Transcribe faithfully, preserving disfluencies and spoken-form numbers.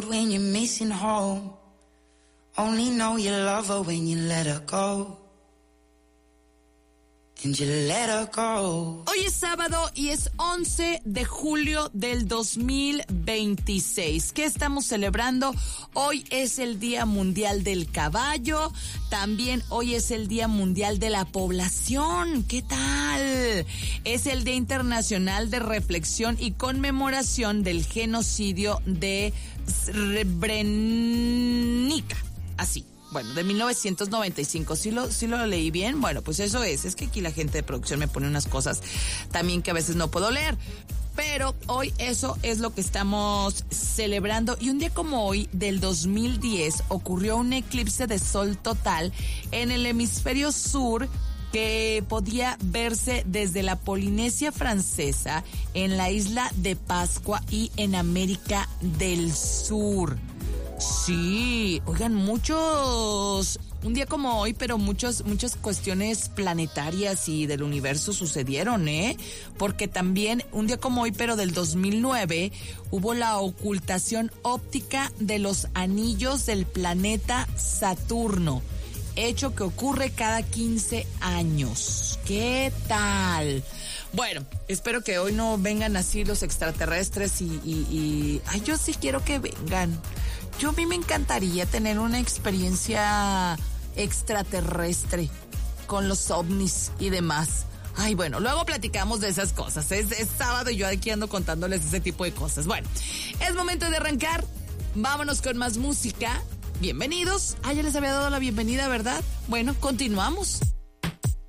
when you're missing home. Only know you love her when you let her go. And you let her go. Hoy es sábado y es once de julio del dos mil veintiséis. ¿Qué estamos celebrando? Hoy es el Día Mundial del Caballo. También hoy es el Día Mundial de la Población. ¿Qué tal? Es el Día Internacional de Reflexión y Conmemoración del Genocidio de Srebrenica. Así. Bueno, de mil novecientos noventa y cinco, ¿sí lo, sí lo leí bien? Bueno, pues eso es, es que aquí la gente de producción me pone unas cosas también que a veces no puedo leer, pero hoy eso es lo que estamos celebrando. Y un día como hoy, del dos mil diez, ocurrió un eclipse de sol total en el hemisferio sur que podía verse desde la Polinesia Francesa, en la isla de Pascua y en América del Sur. Sí, oigan, muchos, un día como hoy, pero muchos, muchas cuestiones planetarias y del universo sucedieron, ¿eh? Porque también, un día como hoy, pero del dos mil nueve, hubo la ocultación óptica de los anillos del planeta Saturno, hecho que ocurre cada quince años. ¿Qué tal? Bueno, espero que hoy no vengan así los extraterrestres y, y, y... Ay, yo sí quiero que vengan. Yo a mí me encantaría tener una experiencia extraterrestre con los ovnis y demás. Ay, bueno, luego platicamos de esas cosas. Es, es sábado y yo aquí ando contándoles ese tipo de cosas. Bueno, es momento de arrancar. Vámonos con más música. Bienvenidos. Ah, ya les había dado la bienvenida, ¿verdad? Bueno, continuamos.